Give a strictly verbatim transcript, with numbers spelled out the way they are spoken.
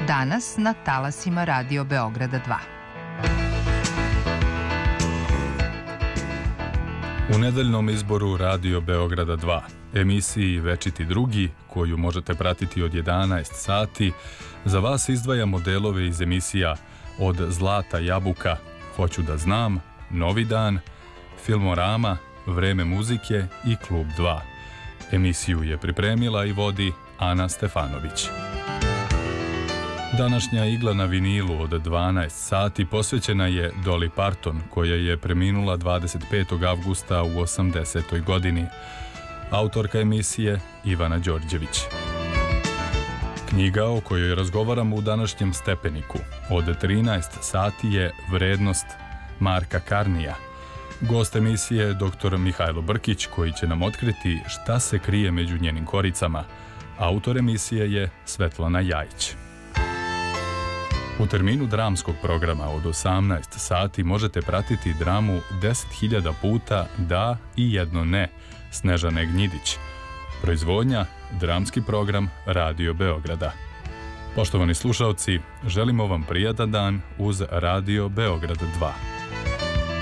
Danas na talasima Radio Beograda dva. U nedeljnom izboru Radio Beograda dva, emisiji Večiti drugi, koju možete pratiti od jedanaest sati, za vas izdvajamo delove iz emisija Od zlata jabuka, Hoću da znam, Novi dan, Filmorama, Vreme muzike i Klub dva. Emisiju je pripremila i vodi Ana Stefanović. Današnja igla na vinilu od dvanaest sati posvećena je Dolly Parton, koja je preminula dvadeset petog avgusta u osamdesetoj godini. Autorka emisije Ivana Đorđević. Knjiga o kojoj razgovaramo u današnjem Stepeniku od trinaest sati je Vrednost Marka Karnija. Gost emisije je doktor Mihajlo Brkić, koji će nam otkriti šta se krije među njenim koricama. Autor emisije je Svetlana Jajić. U terminu dramskog programa od osamnaest sati možete pratiti dramu deset hiljada puta da i jedno ne Snežane Gnjidić. Proizvodnja, dramski program Radio Beograda. Poštovani slušaoci, želimo vam prijatan dan uz Radio Beograd dva.